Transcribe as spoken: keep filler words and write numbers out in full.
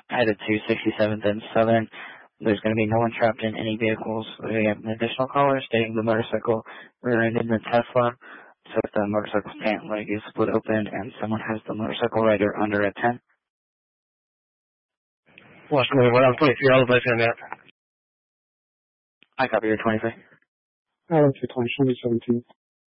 at a two sixty-seventh and Southern. There's going to be no one trapped in any vehicles. We have an additional caller stating the motorcycle rear-ended the Tesla. So if the motorcycle's pant leg is split open and someone has the motorcycle rider under a ten. What's going on? I'm twenty-three, all the place in there. I copy your twenty-three. Alex, twenty seventeen.